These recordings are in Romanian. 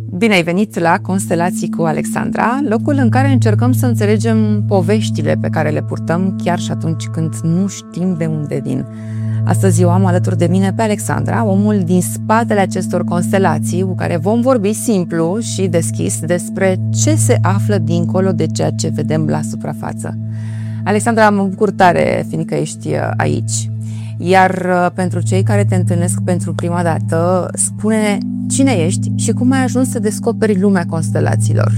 Bine ai venit la Constelații cu Alexandra, locul în care încercăm să înțelegem poveștile pe care le purtăm chiar și atunci când nu știm de unde vin. Astăzi eu am alături de mine pe Alexandra, omul din spatele acestor constelații, cu care vom vorbi simplu și deschis despre ce se află dincolo de ceea ce vedem la suprafață. Alexandra, mă bucur tare, fiindcă ești aici. Iar pentru cei care te întâlnesc pentru prima dată, spune cine ești și cum ai ajuns să descoperi lumea constelațiilor.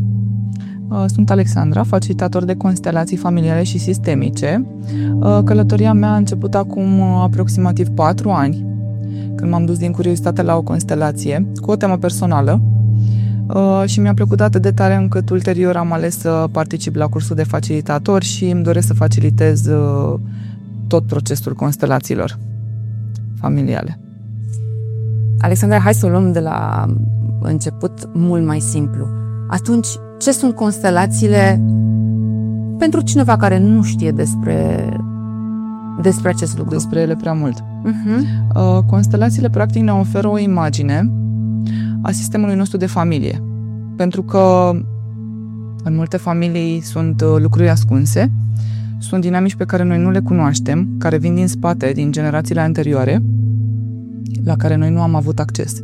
Sunt Alexandra, facilitator de constelații familiale și sistemice. Călătoria mea a început acum aproximativ 4 ani, când m-am dus din curiozitate la o constelație cu o temă personală și mi-a plăcut atât de tare încât ulterior am ales să particip la cursul de facilitator și îmi doresc să facilitez tot procesul constelațiilor familiale. Alexandra, hai să o luăm de la început mult mai simplu. Atunci, ce sunt constelațiile pentru cineva care nu știe despre acest lucru? Despre ele prea mult. Constelațiile, practic, ne oferă o imagine a sistemului nostru de familie. Pentru că în multe familii sunt lucruri ascunse, sunt dinamici pe care noi nu le cunoaștem, care vin din spate, din generațiile anterioare, la care noi nu am avut acces.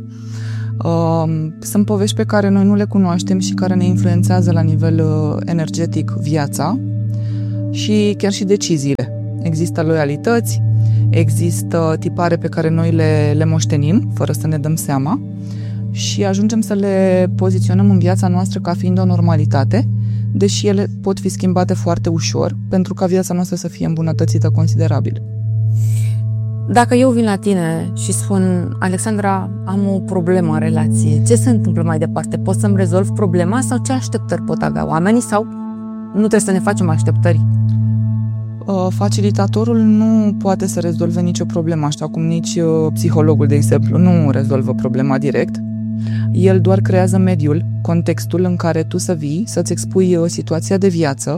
Sunt povești pe care noi nu le cunoaștem și care ne influențează la nivel energetic viața și chiar și deciziile. Există loialități, există tipare pe care noi le moștenim, fără să ne dăm seama, și ajungem să le poziționăm în viața noastră ca fiind o normalitate, deși ele pot fi schimbate foarte ușor, pentru ca viața noastră să fie îmbunătățită considerabil. Dacă eu vin la tine și spun, Alexandra, am o problemă în relație, ce se întâmplă mai departe? Pot să-mi rezolv problema sau ce așteptări pot avea oamenii sau nu trebuie să ne facem așteptări? Facilitatorul nu poate să rezolve nicio problemă, așa cum nici psihologul, de exemplu, nu rezolvă problema direct. El doar creează mediul, contextul în care tu să vii, să-ți expui situația de viață.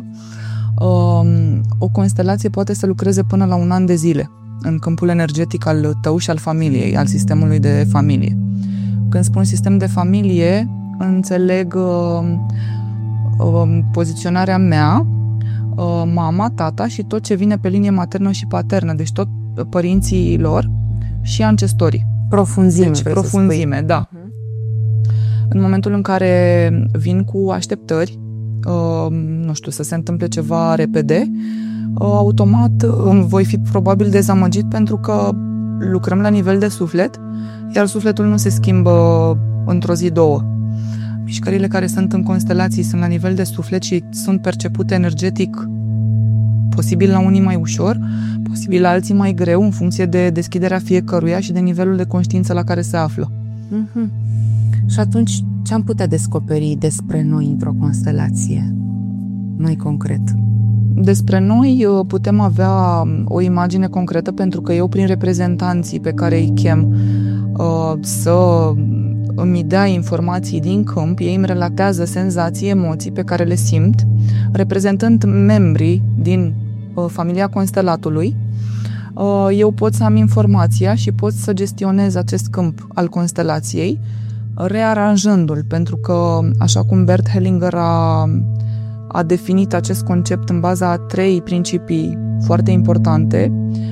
O constelație poate să lucreze până la 1 an de zile în câmpul energetic al tău și al familiei, al sistemului de familie. Când spun sistem de familie, înțeleg poziționarea mea, mama, tata și tot ce vine pe linie maternă și paternă, deci tot părinții lor și ancestorii. Profunzime. Deci, profunzime, da. În momentul în care vin cu așteptări, nu știu, să se întâmple ceva repede, automat voi fi probabil dezamăgit pentru că lucrăm la nivel de suflet, iar sufletul nu se schimbă într-o zi, 2. Mișcările care sunt în constelații sunt la nivel de suflet și sunt percepute energetic, posibil la unii mai ușor, posibil la alții mai greu, în funcție de deschiderea fiecăruia și de nivelul de conștiință la care se află. Și atunci, ce am putea descoperi despre noi într-o constelație? Mai concret. Despre noi putem avea o imagine concretă pentru că eu, prin reprezentanții pe care îi chem să îmi dea informații din câmp, ei îmi relatează senzații, emoții pe care le simt, reprezentând membrii din familia constelatului. Eu pot să am informația și pot să gestionez acest câmp al constelației, rearanjându-l, pentru că, așa cum Bert Hellinger a definit acest concept în baza a 3 principii foarte importante,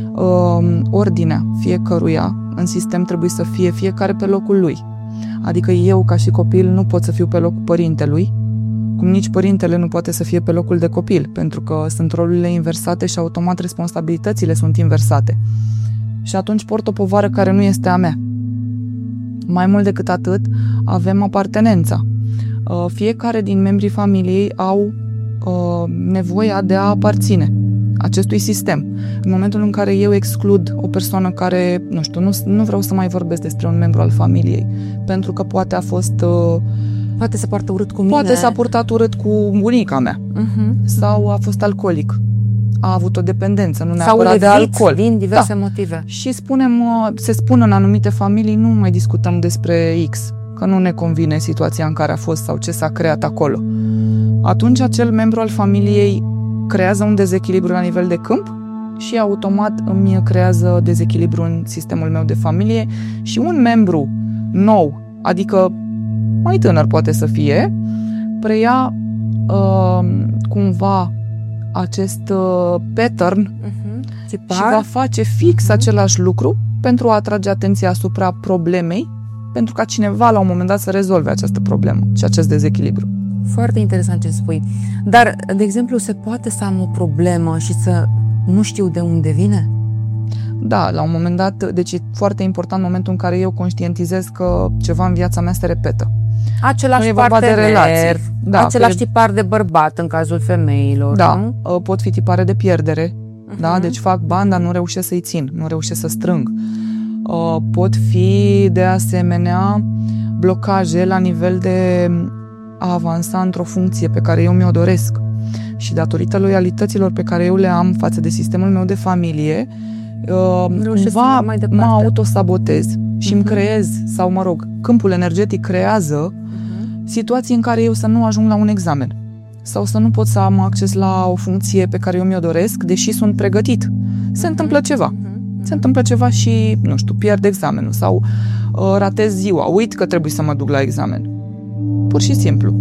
ordinea fiecăruia în sistem trebuie să fie fiecare pe locul lui. Adică eu, ca și copil, nu pot să fiu pe locul părintelui, cum nici părintele nu poate să fie pe locul de copil, pentru că sunt rolurile inversate și automat responsabilitățile sunt inversate. Și atunci port o povară care nu este a mea. Mai mult decât atât, avem apartenența. Fiecare din membrii familiei au nevoia de a aparține acestui sistem. În momentul în care eu exclud o persoană care, nu știu, nu vreau să mai vorbesc despre un membru al familiei, pentru că poate a fost... Poate se poartă urât cu mine. Poate s-a purtat urât cu bunica mea. Sau a fost alcoolic. A avut o dependență, nu neapărat de alcool. Din diverse motive. Și se spune în anumite familii, nu mai discutăm despre X, că nu ne convine situația în care a fost sau ce s-a creat acolo. Atunci acel membru al familiei creează un dezechilibru la nivel de câmp și automat îmi creează dezechilibru în sistemul meu de familie și un membru nou, adică mai tânăr poate să fie, preia cumva acest pattern și va face fix același lucru pentru a atrage atenția asupra problemei, pentru ca cineva la un moment dat să rezolve această problemă și acest dezechilibru. Foarte interesant ce spui. Dar, de exemplu, se poate să am o problemă și să nu știu de unde vine? Da, la un moment dat, deci e foarte important momentul în care eu conștientizez că ceva în viața mea se repetă. Același partener, același tipar de bărbat în cazul femeilor. Da, nu? pot fi tipare de pierdere, da? Deci fac bani, dar nu reușesc să-i țin, nu reușesc să strâng. Pot fi, de asemenea, blocaje la nivel de a avansa într-o funcție pe care eu mi-o doresc. Și datorită loialităților pe care eu le am față de sistemul meu de familie, cumva mă autosabotez și îmi creez, sau mă rog, câmpul energetic creează situații în care eu să nu ajung la un examen sau să nu pot să am acces la o funcție pe care eu mi-o doresc, deși sunt pregătit. Se întâmplă ceva. Se întâmplă ceva și, nu știu, pierd examenul sau ratez ziua, uit că trebuie să mă duc la examen. Pur și simplu.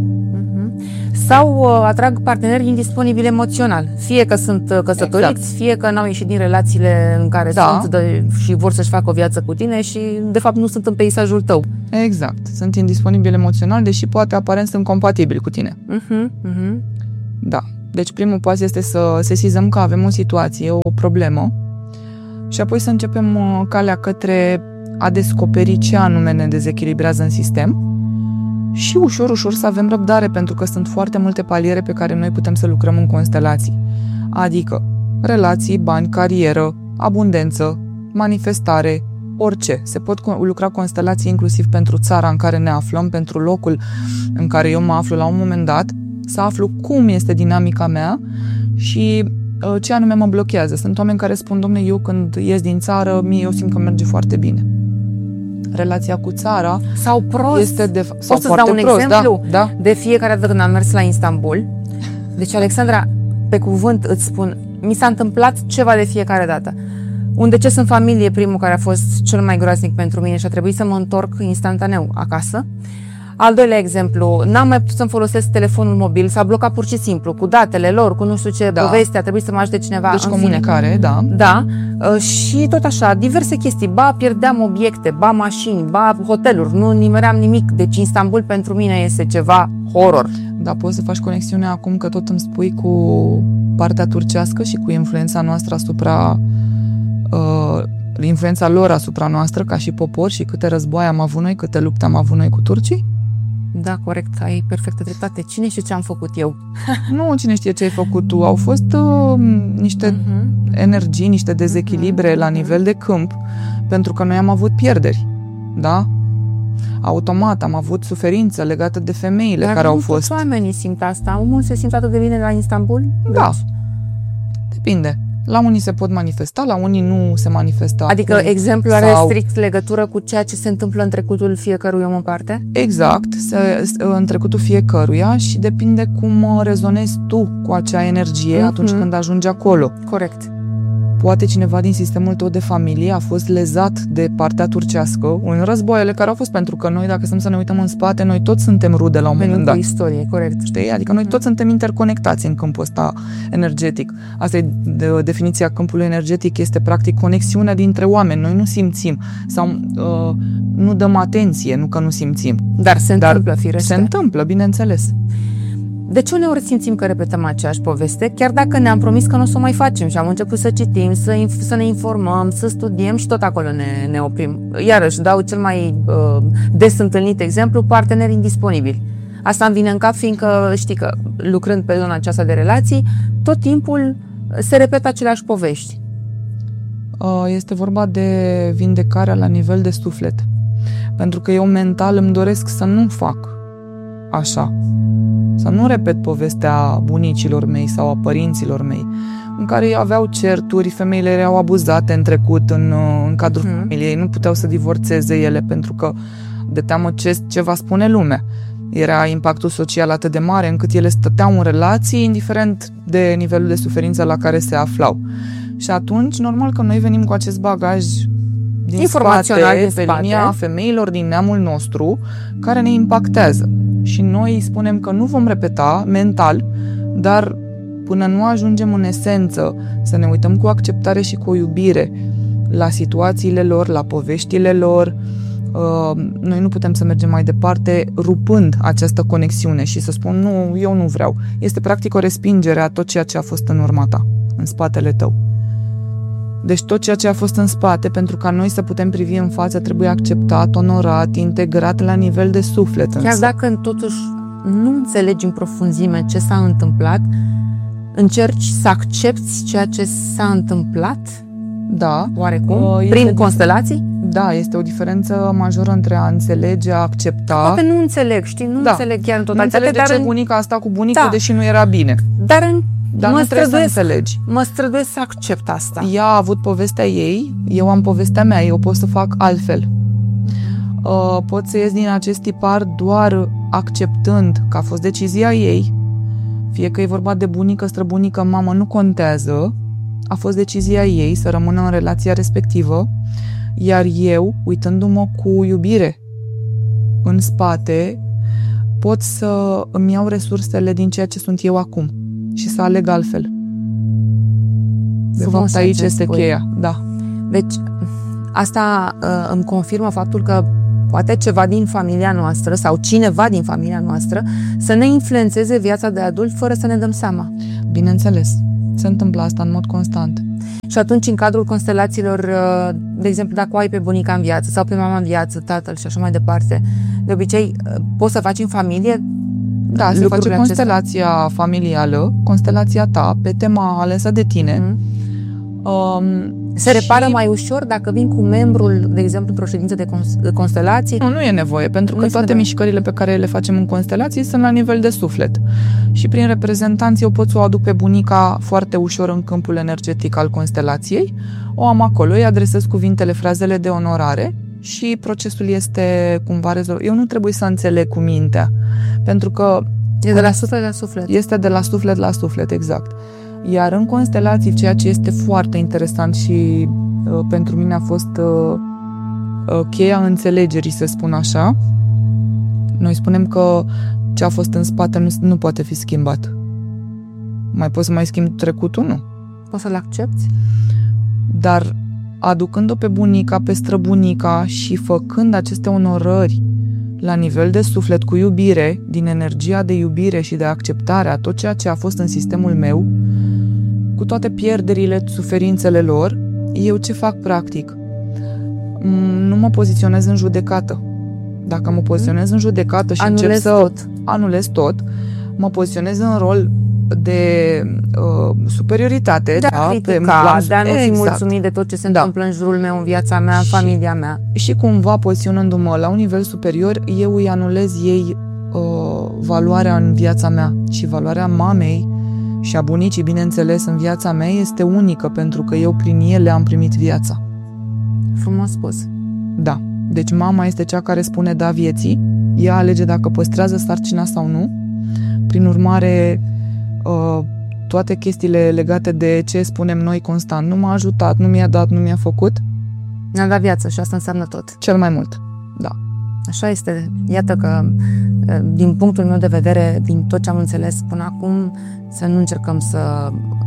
Sau atrag parteneri indisponibili emoțional. Fie că sunt căsătoriți, fie că n-au ieșit din relațiile în care sunt și vor să-și facă o viață cu tine și, de fapt, nu sunt în peisajul tău. Exact. Sunt indisponibili emoțional, deși poate aparent sunt compatibili cu tine. Da. Deci primul pas este să sesizăm că avem o situație, o problemă și apoi să începem calea către a descoperi ce anume ne dezechilibrează în sistem și ușor, ușor să avem răbdare, pentru că sunt foarte multe paliere pe care noi putem să lucrăm în constelații. Adică relații, bani, carieră, abundență, manifestare, orice. Se pot lucra constelații inclusiv pentru țara în care ne aflăm, pentru locul în care eu mă aflu la un moment dat, să aflu cum este dinamica mea și ce anume mă blochează. Sunt oameni care spun, dom'le, eu când ies din țară, eu simt că merge foarte bine. Relația cu țara sau prost. Este sau să-ți dau un exemplu? De fiecare dată când am mers la Istanbul, deci, Alexandra, pe cuvânt îți spun, mi s-a întâmplat ceva de fiecare dată. Un deces în familie, primul, care a fost cel mai groaznic pentru mine și a trebuit să mă întorc instantaneu acasă. Al doilea exemplu, n-am mai putut să-mi folosesc telefonul mobil, s-a blocat pur și simplu, cu datele lor, cu nu știu ce poveste, a trebuit să mă ajute cineva. Deci comunicare, Da, și tot așa, diverse chestii, ba pierdeam obiecte, ba mașini, ba hoteluri, nu nimeream nimic, deci Istanbul pentru mine este ceva horror. Da, poți să faci conexiunea acum că tot îmi spui cu partea turcească și cu influența noastră asupra influența lor asupra noastră ca și popor și câte războaie am avut noi, câte lupte am avut noi cu turcii? Da, corect, ai perfectă dreptate. Cine știe ce am făcut eu? Nu, cine știe ce ai făcut tu. Au fost niște energii, niște dezechilibre la nivel de câmp, pentru că noi am avut pierderi, da? Automat am avut suferință legată de femeile care au fost. Dar oamenii simt asta. Omul se simte atât de bine la Istanbul? Da. Depinde. La unii se pot manifesta, la unii nu se manifestă. Adică exemplul are strict legătură cu ceea ce se întâmplă în trecutul fiecărui om în parte? Exact, în trecutul fiecăruia și depinde cum rezonezi tu cu acea energie atunci când ajungi acolo. Corect. Poate cineva din sistemul tău de familie a fost lezat de partea turcească în războaiele care au fost, pentru că noi, dacă stăm să ne uităm în spate, noi toți suntem rude la un moment dat. Istorie, corect. Știi? Adică noi toți suntem interconectați în câmpul ăsta energetic. Asta e definiția câmpului energetic, este practic conexiunea dintre oameni. Noi nu simțim sau nu dăm atenție, nu că nu simțim. Dar se întâmplă, firește. Se întâmplă, bineînțeles. De ce uneori simțim că repetăm aceeași poveste, chiar dacă ne-am promis că nu o să o mai facem și am început să citim, să ne informăm, să studiem și tot acolo ne oprim? Iarăși, dau cel mai des întâlnit exemplu, parteneri indisponibili. Asta îmi vine în cap, fiindcă știi că, lucrând pe zona aceasta de relații, tot timpul se repetă aceleași povești. Este vorba de vindecarea la nivel de suflet. Pentru că eu mental îmi doresc să nu fac așa. Să nu repet povestea bunicilor mei sau a părinților mei, în care aveau certuri, femeile erau abuzate în trecut în cadrul familiei, nu puteau să divorțeze ele pentru că de teamă ce va spune lumea. Era impactul social atât de mare încât ele stăteau în relații, indiferent de nivelul de suferință la care se aflau. Și atunci, normal că noi venim cu acest bagaj din informațional spate, din pe spate, linia femeilor din neamul nostru, care ne impactează. Și noi spunem că nu vom repeta mental, dar până nu ajungem în esență să ne uităm cu acceptare și cu iubire la situațiile lor, la poveștile lor, noi nu putem să mergem mai departe rupând această conexiune și să spun nu, eu nu vreau. Este practic o respingere a tot ceea ce a fost în urma ta, în spatele tău. Deci tot ceea ce a fost în spate, pentru ca noi să putem privi în față, trebuie acceptat, onorat, integrat la nivel de suflet. Chiar dacă totuși nu înțelegi în profunzime ce s-a întâmplat, încerci să accepti ceea ce s-a întâmplat? Da. Oarecum? Prin constelații? Da, este o diferență majoră între a înțelege, a accepta. Poate nu înțeleg, știi? Nu înțeleg chiar în totalitate. Nu înțeleg de ce bunica a stat cu bunicul, deși nu era bine. Dar nu trebuie să înțelegi. Mă străduiesc să accept asta. Ea a avut povestea ei, eu am povestea mea, eu pot să fac altfel. Pot să ies din acest tipar doar acceptând că a fost decizia ei, fie că e vorba de bunică, străbunică, mamă, nu contează, a fost decizia ei să rămână în relația respectivă, iar eu, uitându-mă cu iubire în spate, pot să îmi iau resursele din ceea ce sunt eu acum și să aleg altfel. De fapt, aici este cheia. Da. Deci, asta îmi confirmă faptul că poate ceva din familia noastră sau cineva din familia noastră să ne influențeze viața de adult fără să ne dăm seama. Bineînțeles. Se întâmplă asta în mod constant. Și atunci, în cadrul constelațiilor, de exemplu, dacă o ai pe bunica în viață sau pe mama în viață, tatăl și așa mai departe, de obicei, poți să faci în familie? Da, se face constelația familială, constelația ta, pe tema alesă de tine. Se repară mai ușor dacă vin cu membrul, de exemplu, într-o ședință de constelații? Nu e nevoie, pentru că toate mișcările pe care le facem în constelații sunt la nivel de suflet. Și prin reprezentanți eu pot să o aduc pe bunica foarte ușor în câmpul energetic al constelației. O am acolo, îi adresez cuvintele, frazele de onorare și procesul este cumva rezolvat. Eu nu trebuie să înțeleg cu mintea, pentru că e de la suflet la suflet. Este de la suflet la suflet, exact. Iar în constelații, ceea ce este foarte interesant și pentru mine a fost cheia înțelegerii, să spun așa, noi spunem că ce a fost în spate nu poate fi schimbat. Mai poți să mai schimbi trecutul? Nu. Poți să-l accepti? Dar aducând-o pe bunica, pe străbunica și făcând aceste onorări la nivel de suflet cu iubire, din energia de iubire și de acceptare a tot ceea ce a fost în sistemul meu, cu toate pierderile, suferințele lor, eu ce fac practic? Nu mă poziționez în judecată. Dacă mă poziționez în judecată și încep să anulez tot, mă poziționez în rol de superioritate, de a critica, de a nu fi mulțumit de tot ce se întâmplă în jurul meu, în viața mea, în familia mea. Și cumva, poziționându-mă la un nivel superior, eu îi anulez ei valoarea în viața mea. Și valoarea mamei și a bunicii, bineînțeles, în viața mea este unică, pentru că eu prin ele am primit viața. Frumos spus. Da. Deci mama este cea care spune da vieții, ea alege dacă păstrează sarcina sau nu. Prin urmare, toate chestiile legate de ce spunem noi constant, nu m-a ajutat, nu mi-a dat, nu mi-a făcut, ne-a dat viață și asta înseamnă tot. Cel mai mult, da. Așa este. Iată că, din punctul meu de vedere, din tot ce am înțeles până acum, să nu încercăm să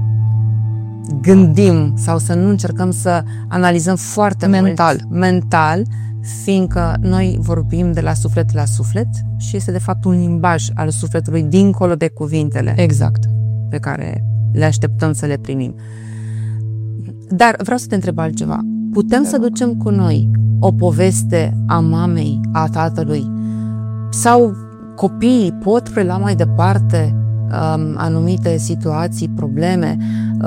gândim sau să nu încercăm să analizăm foarte mental, fiindcă noi vorbim de la suflet la suflet și este de fapt un limbaj al sufletului dincolo de cuvintele pe care le așteptăm să le primim. Dar vreau să te întreb altceva. Putem să ducem cu noi o poveste a mamei, a tatălui, sau copiii pot prelua mai departe anumite situații, probleme,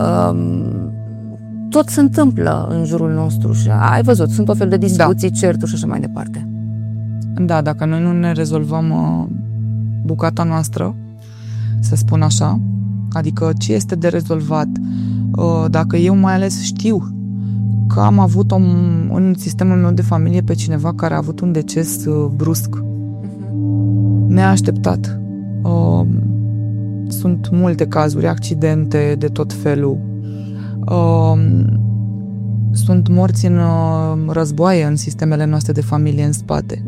tot se întâmplă în jurul nostru și ai văzut, sunt tot fel de discuții, certuri și așa mai departe. Da, dacă noi nu ne rezolvăm bucata noastră, să spun așa, adică ce este de rezolvat, dacă eu mai ales știu că am avut în sistemul meu de familie pe cineva care a avut un deces brusc, neașteptat. Sunt multe cazuri, accidente de tot felul. sunt morți în războaie în sistemele noastre de familie în spate.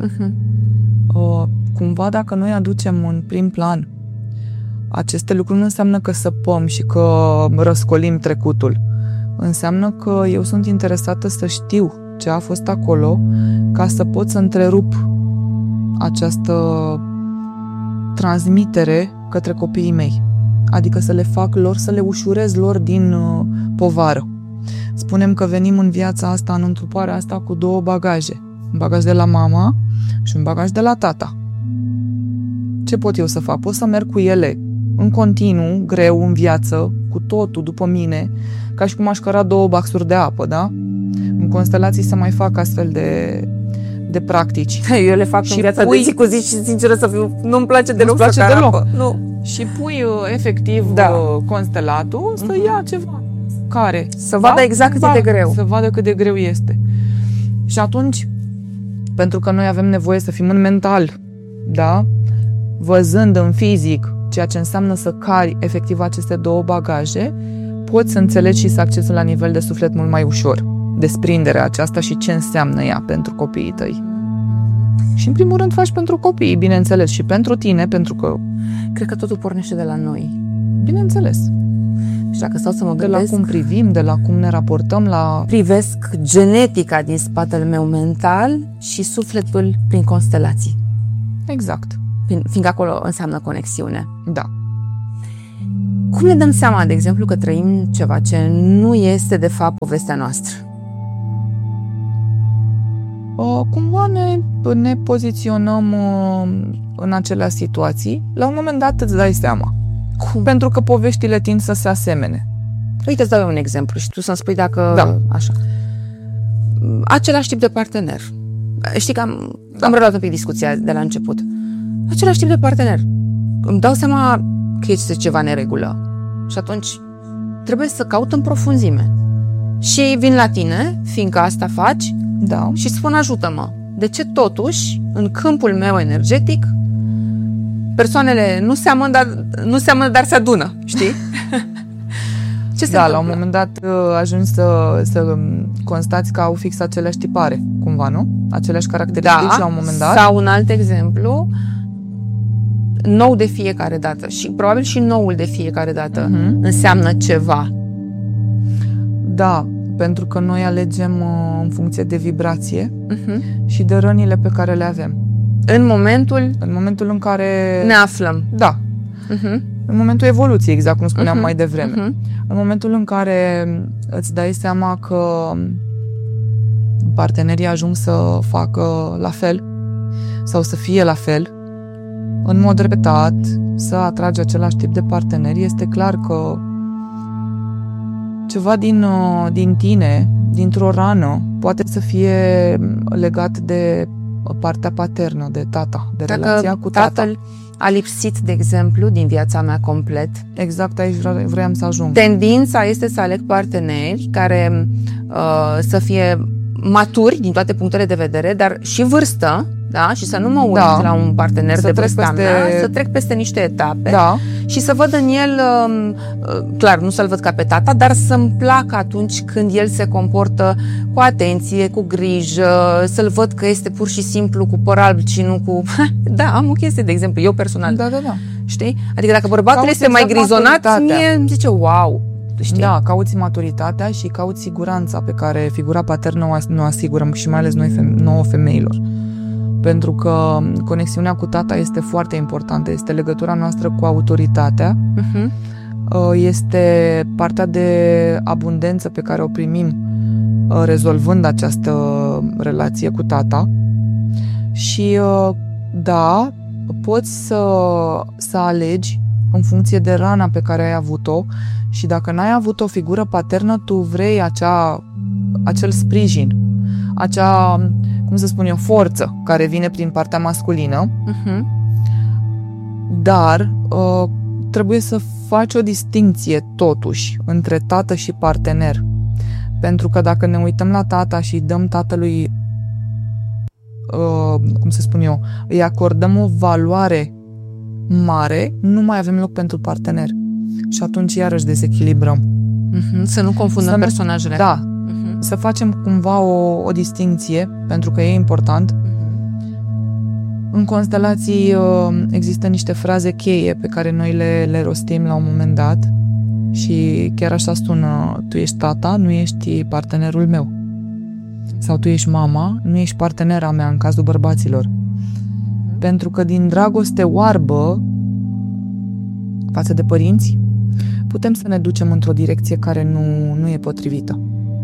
Cumva dacă noi aducem în prim plan aceste lucruri, nu înseamnă că săpăm și că răscolim trecutul. Înseamnă că eu sunt interesată să știu ce a fost acolo ca să pot să întrerup această transmitere către copiii mei. Adică să le fac lor, să le ușurez lor din povară. Spunem că venim în viața asta, în întruparea asta, cu 2 bagaje. Un bagaj de la mama și un bagaj de la tata. Ce pot eu să fac? Pot să merg cu ele în continuu, greu, în viață, cu totul după mine, ca și cum aș căra 2 baxuri de apă, da? În constelații să mai fac astfel de practici. Eu le fac în viața de zi cu zi și, sinceră să fiu, nu-mi place deloc să car apă. Nu. Și pui efectiv constelatul să ia ceva. Care? Să vadă exact cât e de greu. Să vadă cât de greu este. Și atunci, pentru că noi avem nevoie să fim în mental, da? Văzând în fizic ceea ce înseamnă să cari efectiv aceste 2 bagaje, poți să înțelegi și să accesi la nivel de suflet mult mai ușor desprinderea aceasta și ce înseamnă ea pentru copiii tăi. Și în primul rând faci pentru copii, bineînțeles, și pentru tine, pentru că... Cred că totul pornește de la noi. Bineînțeles. Și dacă stau să mă gândesc... De la cum privim, de la cum ne raportăm la... Privesc genetica din spatele meu mental și sufletul prin constelații. Exact. Fiindcă acolo înseamnă conexiune. Da. Cum ne dăm seama, de exemplu, că trăim ceva ce nu este de fapt povestea noastră? Cumva ne poziționăm în aceleași situații. La un moment dat îți dai seama. Cum? Pentru că poveștile tind să se asemene. Uite, îți dau eu un exemplu și tu să-mi spui dacă... Da. Așa. Același tip de partener. Știi că am reluat un pic discuția de la început. Același tip de partener. Îmi dau seama că este ceva neregulă. Și atunci trebuie să caut în profunzime. Și ei vin la tine, fiindcă asta faci, da, și spun ajută-mă. De ce totuși, în câmpul meu energetic, persoanele nu seamănă, dar se adună, știi? Ce se întâmplă? La un moment dat ajungi să constați că au fix aceleași tipare, cumva, nu? Aceleași caracteristici la un moment dat. Sau un alt exemplu, nou de fiecare dată și probabil și noul de fiecare dată înseamnă ceva. Da, pentru că noi alegem în funcție de vibrație și de rănile pe care le avem. În momentul în care ne aflăm. Da. În momentul evoluției, exact cum spuneam mai devreme. În momentul în care îți dai seama că partenerii ajung să facă la fel sau să fie la fel, în mod repetat, să atragi același tip de parteneri, este clar că ceva din tine, dintr-o rană, poate să fie legat de partea paternă, de tata, de relația cu tata. Tatăl a lipsit, de exemplu, din viața mea complet. Exact, aici vreau să ajung. Tendința este să aleg parteneri care să fie maturi din toate punctele de vedere, dar și vârstă, da? Și să nu mă uit la un partener de vârsta mea, să trec peste niște etape și să văd în el, clar, nu să-l văd ca pe tata, dar să-mi placă atunci când el se comportă cu atenție, cu grijă, să-l văd că este pur și simplu cu păr alb și nu cu... Da, am o chestie, de exemplu, eu personal. Da. Știi? Adică dacă bărbatul este mai grizonat, mie îmi zice, wow! Știi? Da, cauți maturitatea și cauți siguranța pe care figura paternă o asigură și mai ales nouă femeilor. Pentru că conexiunea cu tata este foarte importantă, este legătura noastră cu autoritatea, este partea de abundență pe care o primim rezolvând această relație cu tata și da, poți să alegi în funcție de rana pe care ai avut-o și dacă n-ai avut o figură paternă, tu vrei acel sprijin, acea, cum să spun eu, forță care vine prin partea masculină, dar trebuie să faci o distinție totuși între tată și partener. Pentru că dacă ne uităm la tata și dăm tatălui, cum să spun eu, îi acordăm o valoare mare, nu mai avem loc pentru partener. Și atunci iarăși dezechilibrăm. Să nu confundăm personajele. Da. să facem cumva o distinție, pentru că e important. În constelații există niște fraze cheie pe care noi le rostim la un moment dat și chiar așa sună: tu ești tata, nu ești partenerul meu. Sau tu ești mama, nu ești partenera mea în cazul bărbaților. Pentru că din dragoste oarbă față de părinți, putem să ne ducem într-o direcție care nu e potrivită.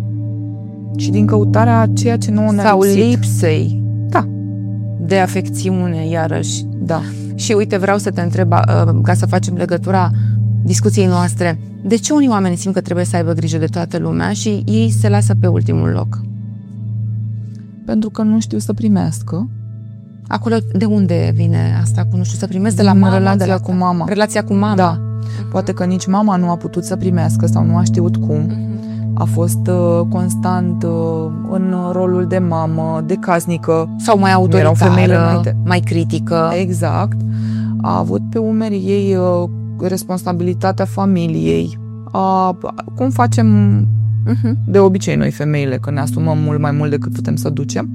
Și din căutarea a ceea ce nouă ne-a sau lipsit. lipsei Da. de afecțiune, iarăși. Da. Și uite, vreau să te întreb, ca să facem legătura discuției noastre, de ce unii oameni simt că trebuie să aibă grijă de toată lumea și ei se lasă pe ultimul loc? Pentru că nu știu să primească. Acolo, de unde vine asta cu nu știu să primesc? De la mama? Relația cu mama. Relația cu mama. Da. Poate că nici mama nu a putut să primească sau nu a știut cum. A fost constant în rolul de mamă, de casnică. Sau mai autoritară, mai critică. Exact. A avut pe umerii ei responsabilitatea familiei. Cum facem de obicei noi femeile, că ne asumăm mult mai mult decât putem să ducem.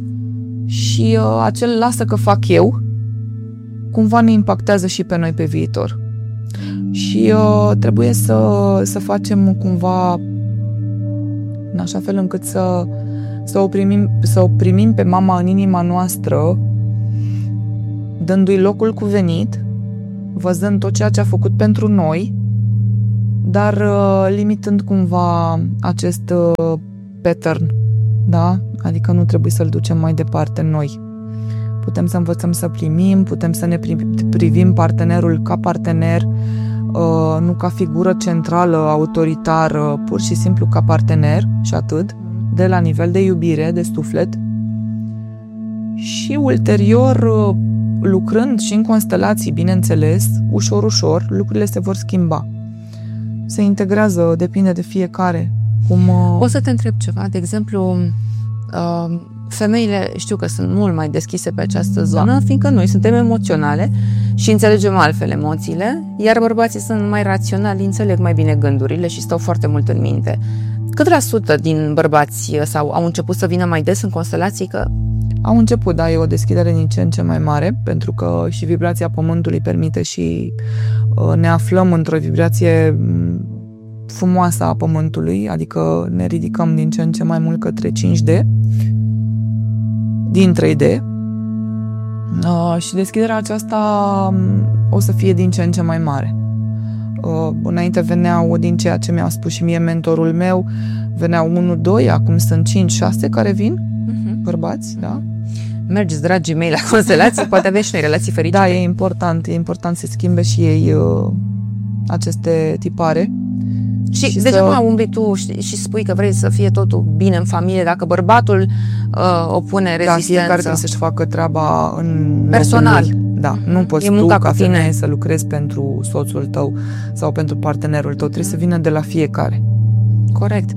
Și acel lasă că fac eu cumva ne impactează și pe noi pe viitor. Și trebuie să facem cumva în așa fel încât să o primim pe mama în inima noastră, dându-i locul cuvenit, văzând tot ceea ce a făcut pentru noi, dar limitând cumva acest pattern, da? Adică nu trebuie să-l ducem mai departe noi. Putem să învățăm să primim, putem să ne privim partenerul ca partener, nu ca figură centrală, autoritară, pur și simplu ca partener și atât, de la nivel de iubire, de suflet. Și ulterior, lucrând și în constelații, bineînțeles, ușor, ușor, lucrurile se vor schimba. Se integrează, depinde de fiecare. O să te întreb ceva, de exemplu, femeile știu că sunt mult mai deschise pe această zonă, fiindcă noi suntem emoționale și înțelegem altfel emoțiile, iar bărbații sunt mai raționali, înțeleg mai bine gândurile și stau foarte mult în minte. Cât la sută din bărbați au început să vină mai des în constelații? Că au început, da, e o deschidere din ce în ce mai mare, pentru că și vibrația Pământului permite și ne aflăm într-o vibrație frumoasă a Pământului, adică ne ridicăm din ce în ce mai mult către 5D, din 3D, și deschiderea aceasta o să fie din ce în ce mai mare. Înainte veneau, din ceea ce mi-a spus și mie mentorul meu, veneau 1-2, acum sunt 5-6 care vin, bărbați, da? Mergeți, dragii mei, la constelații, poate aveți și noi relații fericite. Da, e important să schimbe și ei aceste tipare. Și degeaba umbli tu și spui că vrei să fie totul bine în familie, dacă bărbatul opune rezistență. Da, fiecare trebuie să-și facă treaba în personal. Da, nu poți tu ca femeie să lucrezi pentru soțul tău sau pentru partenerul tău, trebuie să vină de la fiecare. Corect.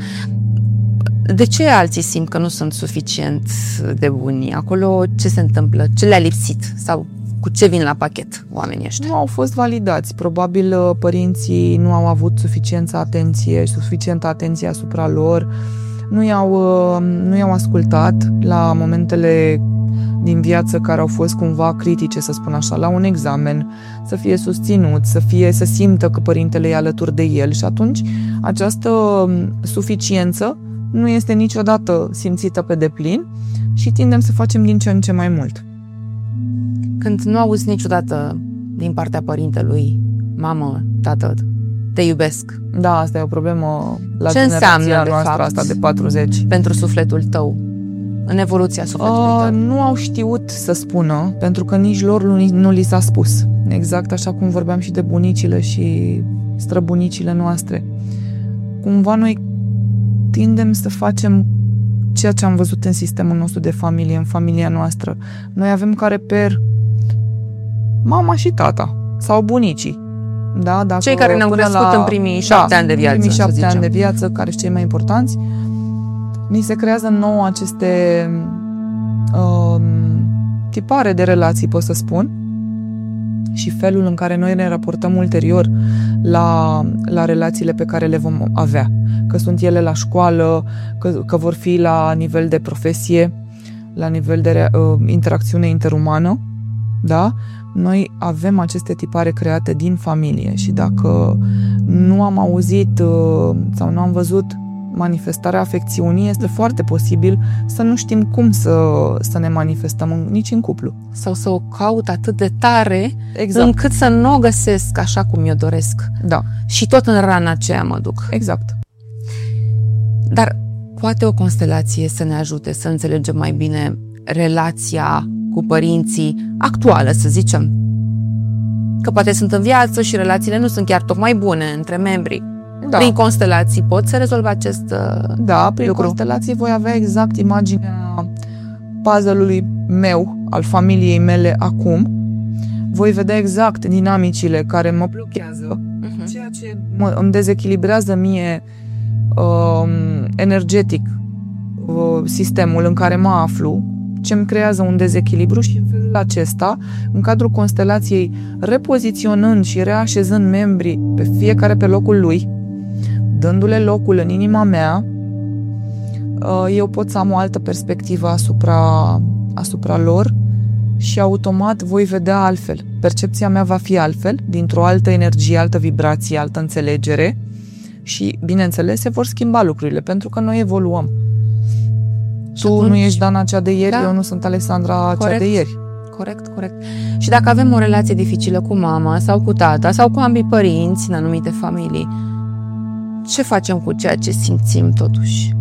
De ce alții simt că nu sunt suficient de buni? Acolo ce se întâmplă? Ce le-a lipsit? Sau cu ce vin la pachet oamenii ăștia? Nu au fost validați. Probabil părinții nu au avut suficientă atenție asupra lor, nu i-au ascultat la momentele din viață care au fost cumva critice, să spun așa, la un examen, să fie susținut, să simtă că părintele e alături de el și atunci această suficiență nu este niciodată simțită pe deplin și tindem să facem din ce în ce mai mult. Când nu auzi niciodată din partea părintelui, mamă, tată, te iubesc. Da, asta e o problemă la ce generația înseamnă, noastră, de fapt, asta de 40. Pentru sufletul tău, în evoluția sufletului tău? Nu au știut să spună, pentru că nici lor nu li s-a spus. Exact așa cum vorbeam și de bunicile și străbunicile noastre. Cumva noi tindem să facem ceea ce am văzut în sistemul nostru de familie, în familia noastră. Noi avem ca reper mama și tata sau bunicii. Da, dacă cei care ne-au crescut în primii 7 ani de viață. Primii 7 ani de viață, care sunt cei mai importanți. Ni se creează nouă aceste tipare de relații, pot să spun, și felul în care noi ne raportăm ulterior la relațiile pe care le vom avea. că sunt ele la școală, că vor fi la nivel de profesie, la nivel de interacțiune interumană, da? Noi avem aceste tipare create din familie și dacă nu am auzit sau nu am văzut manifestarea afecțiunii, este foarte posibil să nu știm cum să ne manifestăm nici în cuplu. Sau să o caut atât de tare, Exact. încât să nu o găsesc așa cum eu doresc. Da. Și tot în rana aceea mă duc. Exact. Dar poate o constelație să ne ajute să înțelegem mai bine relația cu părinții actuală, să zicem. Că poate sunt în viață și relațiile nu sunt chiar tocmai bune între membrii. Da. Prin constelații pot să rezolve acest Prin lucru? constelații voi avea exact imaginea puzzle-ului meu, al familiei mele acum. Voi vedea exact dinamicile care mă blochează, ceea ce îmi dezechilibrează mie energetic sistemul în care mă aflu, ce îmi creează un dezechilibru și în felul acesta, în cadrul constelației, repoziționând și reașezând membrii pe fiecare pe locul lui, dându-le locul în inima mea, eu pot să am o altă perspectivă asupra lor și automat voi vedea altfel. Percepția mea va fi altfel, dintr-o altă energie, altă vibrație, altă înțelegere și, bineînțeles, se vor schimba lucrurile, pentru că noi evoluăm. Și Tu atunci, nu ești Dana cea de ieri, da, eu nu sunt Alexandra cea de ieri. Corect. Și dacă avem o relație dificilă cu mama sau cu tata sau cu ambii părinți în anumite familii, ce facem cu ceea ce simțim totuși?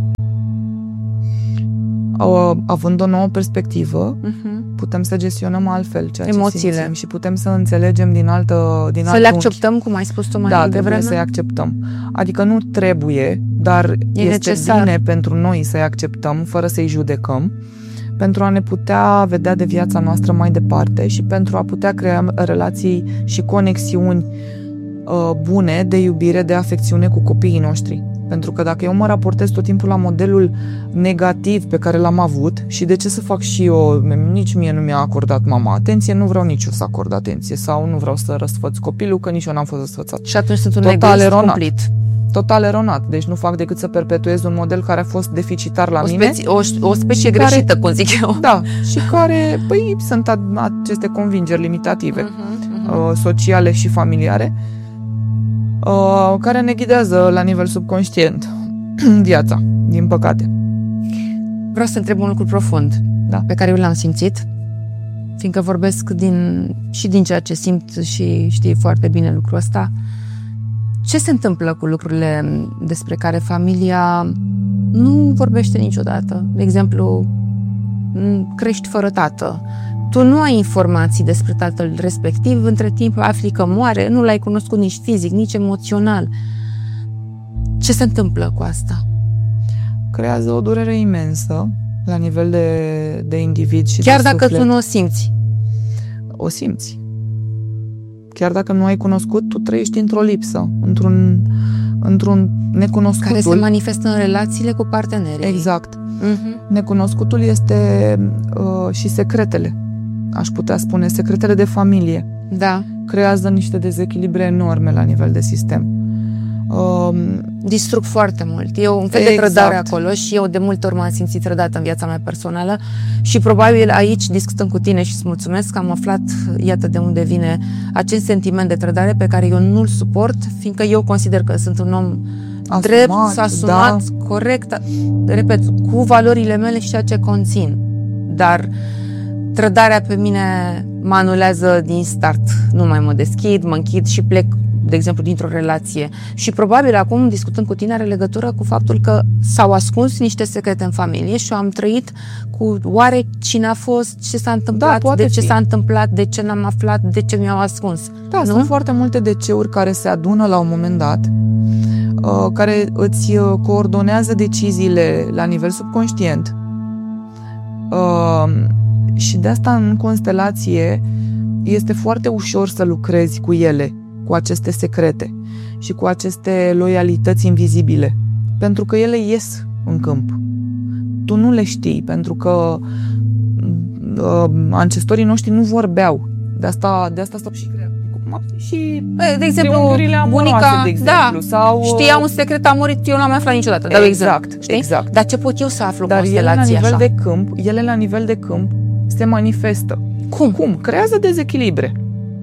Având o nouă perspectivă, putem să gestionăm altfel ceea ce emoțiile simțim și putem să înțelegem din altă să le acceptăm, cum ai spus tu mai devreme. devreme? Să-i acceptăm. Adică nu trebuie, dar este necesar. bine pentru noi să-i acceptăm, fără să-i judecăm, pentru a ne putea vedea de viața noastră mai departe și pentru a putea crea relații și conexiuni bune de iubire, de afecțiune cu copiii noștri. Pentru că dacă eu mă raportez tot timpul la modelul negativ pe care l-am avut și de ce să fac și eu, nici mie nu mi-a acordat mama atenție, nu vreau nici eu să acord atenție sau nu vreau să răsfăț copilul, că nici eu n-am fost răsfățat. Și atunci sunt un Total egoist eronat. cumplit. Total eronat. Deci nu fac decât să perpetuez un model care a fost deficitar la mine. O specie și care- greșită, cum zic eu. Da, și care, sunt aceste convingeri limitative, sociale și familiare, care ne ghidează la nivel subconștient viața, din păcate. Vreau să întreb un lucru profund, Da. pe care eu l-am simțit, fiindcă vorbesc și din ceea ce simt și știi foarte bine lucrul ăsta. Ce se întâmplă cu lucrurile despre care familia nu vorbește niciodată? De exemplu, crești fără tată. Tu nu ai informații despre tatăl respectiv, între timp afli că moare, nu l-ai cunoscut nici fizic, nici emoțional. Ce se întâmplă cu asta? Creează o durere imensă la nivel de individ și Chiar de dacă suflet. tu nu o simți. O simți. Chiar dacă nu ai cunoscut, tu trăiești într-o lipsă, într-un necunoscutul. Care se manifestă în relațiile cu partenerii. Exact. Necunoscutul este și secretele. Aș putea spune, secretele de familie. Da. Creează niște dezechilibre enorme la nivel de sistem. Distrug foarte mult. E un fel de trădare acolo și eu de multe ori m-am simțit trădată în viața mea personală și probabil aici, discutând cu tine și îți mulțumesc că am aflat, iată de unde vine acest sentiment de trădare pe care eu nu-l suport, fiindcă eu consider că sunt un om drept, asumat, corect, repet, cu valorile mele și ceea ce conțin. Dar trădarea pe mine mă anulează din start. Nu mai mă deschid, mă închid și plec, de exemplu, dintr-o relație. Și probabil acum, discutând cu tine, are legătură cu faptul că s-au ascuns niște secrete în familie și eu am trăit cu oare cine a fost, ce s-a întâmplat, de ce s-a întâmplat, de ce n-am aflat, de ce mi-au ascuns. Da, nu? Sunt foarte multe DC-uri care se adună la un moment dat, care îți coordonează deciziile la nivel subconștient. Și de asta în constelație este foarte ușor să lucrezi cu ele, cu aceste secrete și cu aceste loialități invizibile, pentru că ele ies în câmp. Tu nu le știi, pentru că ancestorii noștri nu vorbeau. De asta s-au și creat. Și de exemplu, bunica, de exemplu, sau știa un secret, a murit, eu nu am aflat niciodată. Exact. Dar ce pot eu să aflu Dar constelații așa? Ele la nivel de câmp se manifestă. Cum? Creează dezechilibre.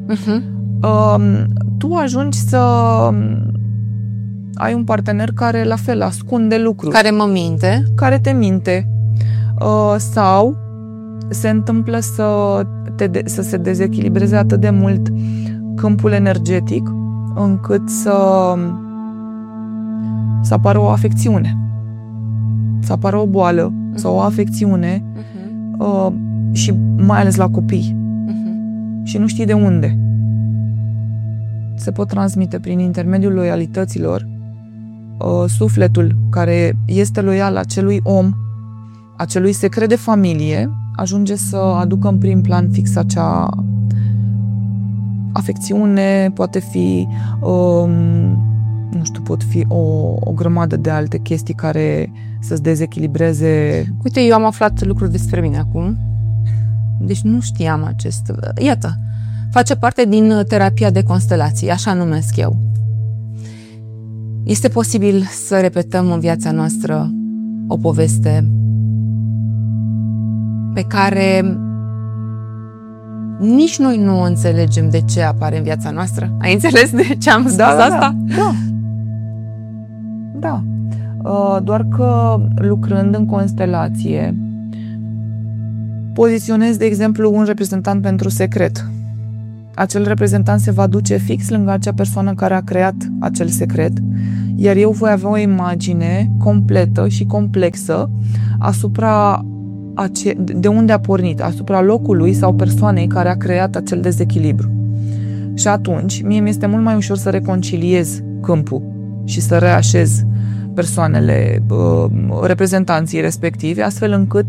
Tu ajungi să ai un partener care la fel ascunde lucruri. Care mă minte. Care te minte. Sau se întâmplă să se dezechilibreze atât de mult câmpul energetic încât să apară o afecțiune. Să apară o boală sau o afecțiune și mai ales la copii. Și nu știi de unde. Se pot transmite prin intermediul loialităților. Sufletul care este loial acelui om, acelui secret de familie, ajunge să aducă în prim plan fix acea afecțiune, poate fi pot fi o grămadă de alte chestii care să-ți dezechilibreze. Uite, eu am aflat lucruri despre mine acum, deci nu știam acest. Iată, face parte din terapia de constelații, așa numesc eu. Este posibil să repetăm în viața noastră o poveste pe care nici noi nu înțelegem de ce apare în viața noastră. Ai înțeles de ce am spus asta? Da. Doar că lucrând în constelație poziționezi, de exemplu, un reprezentant pentru secret. Acel reprezentant se va duce fix lângă acea persoană care a creat acel secret, iar eu voi avea o imagine completă și complexă asupra de unde a pornit, asupra locului sau persoanei care a creat acel dezechilibru. Și atunci, mie mi este mult mai ușor să reconciliez câmpul și să reașez persoanele, reprezentanții respectivi, astfel încât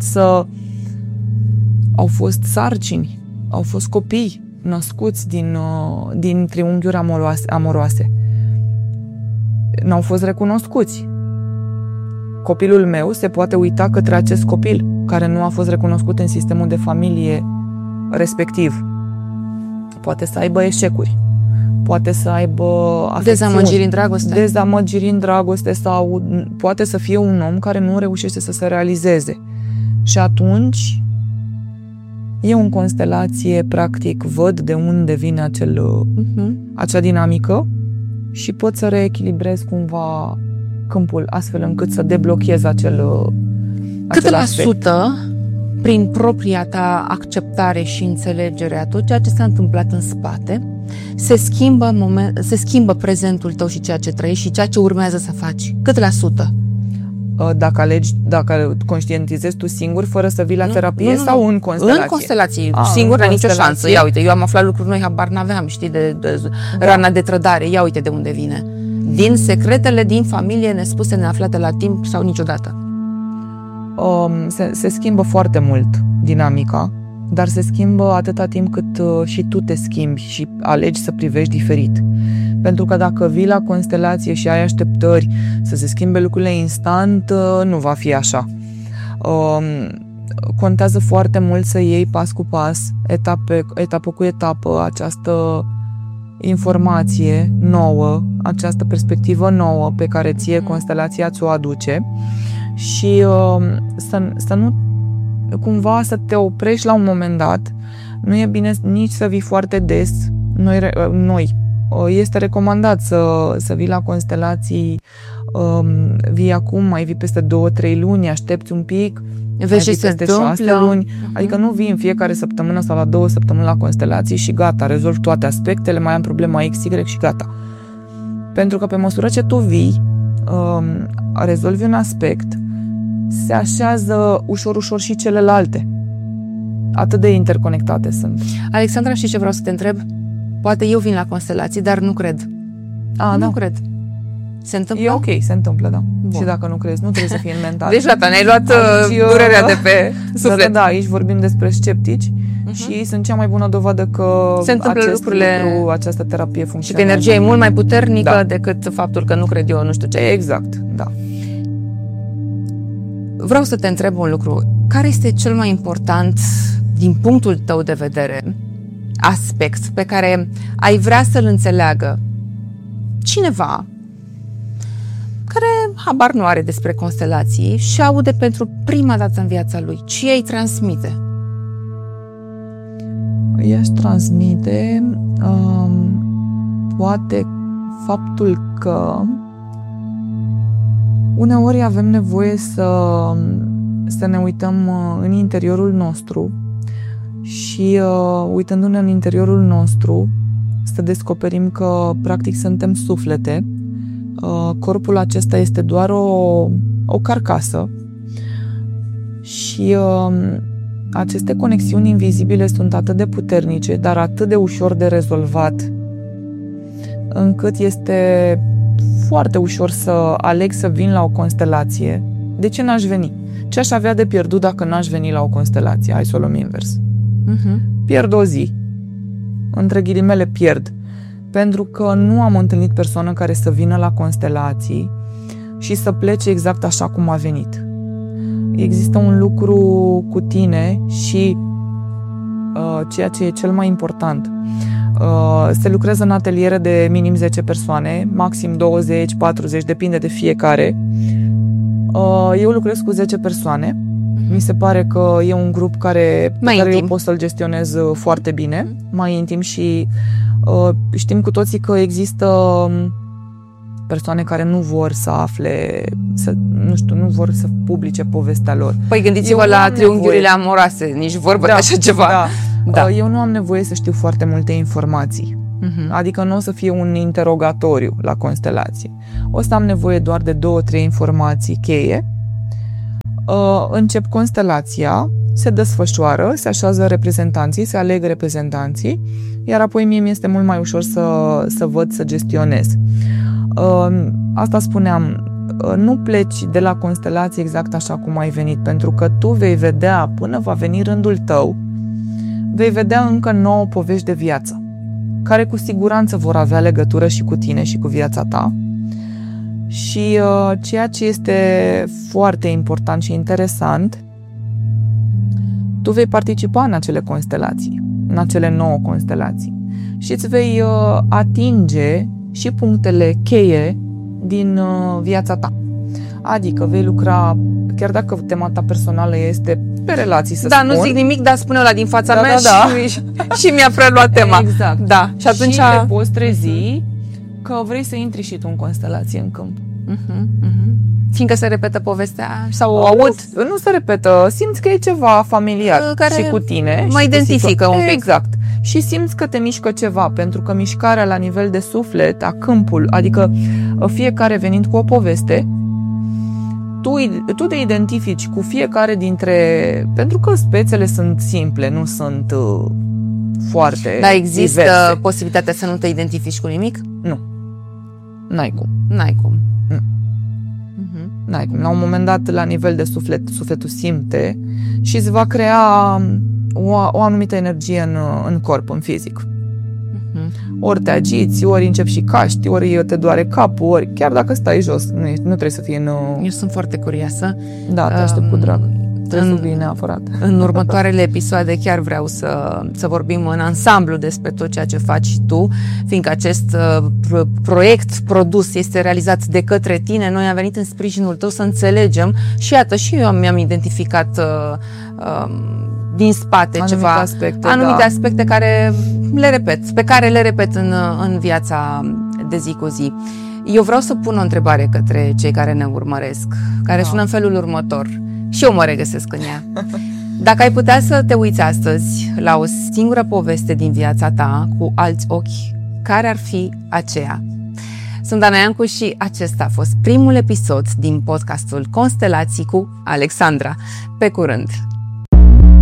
au fost sarcini, au fost copii născuți din triunghiuri amoroase. N-au fost recunoscuți. Copilul meu se poate uita către acest copil care nu a fost recunoscut în sistemul de familie respectiv. Poate să aibă eșecuri, poate să aibă dezamăgiri în dragoste sau poate să fie un om care nu reușește să se realizeze. Și atunci eu în constelație practic văd de unde vine acea dinamică și pot să reechilibrez cumva câmpul astfel încât să deblochez acel Cât la sută, prin propria ta acceptare și înțelegere a tot ceea ce s-a întâmplat în spate, se schimbă prezentul tău și ceea ce trăiești și ceea ce urmează să faci? Cât la sută? Dacă conștientizezi tu singur, fără să vii la terapie sau în constelație? În constelație, singur, la nicio șansă. Ia uite, eu am aflat lucruri noi, habar n-aveam, știi, de rana de trădare. Ia uite de unde vine. Din secretele din familie nespuse, neaflate la timp sau niciodată. Se schimbă foarte mult dinamica, dar se schimbă atâta timp cât și tu te schimbi și alegi să privești diferit. Pentru că dacă vii la constelație și ai așteptări să se schimbe lucrurile instant, nu va fi așa. Contează foarte mult să iei pas cu pas, etapă cu etapă, această informație nouă, această perspectivă nouă pe care ție constelația ți-o aduce și să nu cumva să te oprești la un moment dat. Nu e bine nici să vii foarte des. Noi este recomandat să vii la constelații, vii acum, mai vii peste 2-3 luni, aștepți un pic, vezi ce se întâmplă. 6 luni, adică nu vii în fiecare săptămână sau la 2 săptămâni la constelații și gata, rezolvi toate aspectele, mai am problema X, Y și gata. Pentru că pe măsură ce tu vii, rezolvi un aspect, se așează ușor și celelalte. Atât de interconectate sunt. Alexandra, știi ce vreau să te întreb? Poate eu vin la constelații, dar nu cred. Nu cred. Se întâmplă? E ok, se întâmplă, da. Bun. Și dacă nu crezi, nu trebuie să fii în mental. Deci, gata, ne-ai luat durerea de pe suflet. Da, aici vorbim despre sceptici și ei sunt cea mai bună dovadă că se întâmplă această terapie funcționează. Și că energia e mult mai puternică decât faptul că nu cred eu, nu știu ce. Exact, da. Vreau să te întreb un lucru. Care este cel mai important, din punctul tău de vedere, aspect pe care ai vrea să-l înțeleagă cineva care habar nu are despre constelații și aude pentru prima dată în viața lui? Ce îi transmite? I-aș transmite poate faptul că uneori avem nevoie să ne uităm în interiorul nostru și uitându-ne în interiorul nostru să descoperim că practic suntem suflete. Corpul acesta este doar o carcasă și aceste conexiuni invizibile sunt atât de puternice, dar atât de ușor de rezolvat, încât este foarte ușor să aleg să vin la o constelație. De ce n-aș veni? Ce aș avea de pierdut dacă n-aș veni la o constelație? Hai să o luăm invers. Pierd o zi. Între ghilimele pierd. Pentru că nu am întâlnit persoană care să vină la constelații și să plece exact așa cum a venit. Există un lucru cu tine și ceea ce e cel mai important. Se lucrează în ateliere de minim 10 persoane, maxim 20, 40, depinde de fiecare. Eu lucrez cu 10 persoane. Mi se pare că e un grup pe care eu pot să-l gestionez foarte bine, mai intim și știm cu toții că există persoane care nu vor să afle, nu vor să publice povestea lor. Păi gândiți-vă la triunghiurile amoroase, nici vorbă de așa ceva. Da. Eu nu am nevoie să știu foarte multe informații. Adică nu o să fie un interogatoriu la constelație. O să am nevoie doar de 2-3 informații cheie. Încep constelația, se desfășoară, se așează reprezentanții, se aleg reprezentanții, iar apoi mie mi este mult mai ușor să văd, să gestionez. Asta spuneam, nu pleci de la constelație exact așa cum ai venit, pentru că tu vei vedea, până va veni rândul tău, vei vedea încă 9 povești de viață, care cu siguranță vor avea legătură și cu tine și cu viața ta. Și ceea ce este foarte important și interesant, tu vei participa în acele constelații, în acele 9 constelații și îți vei atinge și punctele cheie din viața ta. Adică vei lucra, chiar dacă tema ta personală este pe relații, să spun. Da, nu zic nimic, dar spune ăla din fața mea. Și mi-a preluat tema. Exact. Da. Și atunci te poți trezi că vrei să intri și tu în constelație în câmp. Fiindcă se repetă povestea sau o aud. Nu se repetă, simți că e ceva familiar care și cu tine. Mă identifică un pic. Exact. Și simți că te mișcă ceva, pentru că mișcarea la nivel de suflet, a câmpul, adică fiecare venind cu o poveste, tu te identifici cu fiecare dintre... Pentru că spețele sunt simple, nu sunt foarte Dar există diverse. Posibilitatea să nu te identifici cu nimic? Nu. N-ai cum. N-ai cum. N-ai cum. La un moment dat, la nivel de suflet, sufletul simte și îți va crea o anumită energie în corp, în fizic. Ori te agiți, ori începi și caști, ori te doare capul, ori chiar dacă stai jos, nu trebuie să fie în... Eu sunt foarte curioasă. Da, te aștept cu drag. Trebuie să vii neapărat. În următoarele episoade chiar vreau să vorbim în ansamblu despre tot ceea ce faci tu, fiindcă acest proiect produs este realizat de către tine. Noi am venit în sprijinul tău să înțelegem și iată, și eu mi-am identificat din spate anumite aspecte pe care le repet în viața de zi cu zi. Eu vreau să pun o întrebare către cei care ne urmăresc, care sună în felul următor. Și eu mă regăsesc în ea. Dacă ai putea să te uiți astăzi la o singură poveste din viața ta cu alți ochi, care ar fi aceea? Sunt Ana Iancu și acesta a fost primul episod din podcastul Constelații cu Alexandra. Pe curând!